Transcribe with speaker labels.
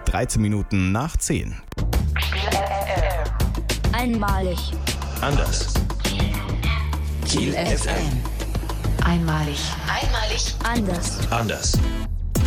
Speaker 1: 13 Minuten nach 10.
Speaker 2: Einmalig.
Speaker 3: Anders.
Speaker 4: Kiel FM. Einmalig.
Speaker 2: Anders.
Speaker 3: Anders.